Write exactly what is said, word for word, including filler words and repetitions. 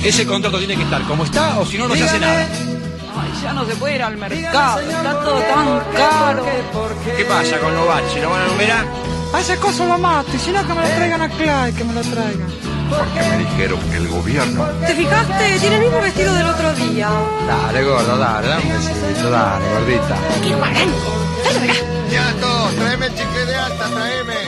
Ese contrato tiene que estar como está o si no, no se hace nada. Ay, ya no se puede ir al mercado, está todo tan caro. ¿Qué pasa con los baches? ¿Lo van a numerar? A ese coso lo mato, y si no que me lo traigan a Clay, que me lo traigan. Porque me dijeron que el gobierno... ¿Te fijaste? Tiene el mismo vestido del otro día. Dale, gordo, dale, dame un besito, dale, gordita. ¡Qué guarango! ¡Dale, acá! ¡Ñato, tráeme el chicle de alta, tráeme!